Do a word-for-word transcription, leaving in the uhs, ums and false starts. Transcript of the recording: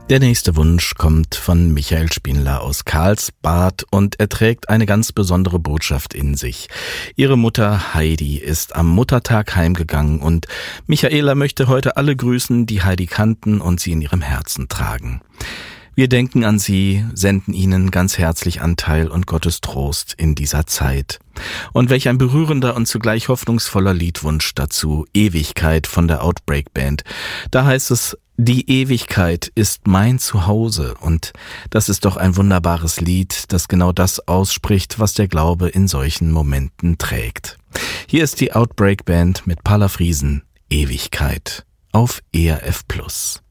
Der nächste Wunsch kommt von Michael Spindler aus Karlsbad und er trägt eine ganz besondere Botschaft in sich. Ihre Mutter Heidi ist am Muttertag heimgegangen und Michaela möchte heute alle grüßen, die Heidi kannten und sie in ihrem Herzen tragen. Wir denken an Sie, senden Ihnen ganz herzlich Anteil und Gottes Trost in dieser Zeit. Und welch ein berührender und zugleich hoffnungsvoller Liedwunsch dazu, Ewigkeit von der Outbreak Band. Da heißt es, die Ewigkeit ist mein Zuhause, und das ist doch ein wunderbares Lied, das genau das ausspricht, was der Glaube in solchen Momenten trägt. Hier ist die Outbreak Band mit Paula Friesen, Ewigkeit auf E R F Plus.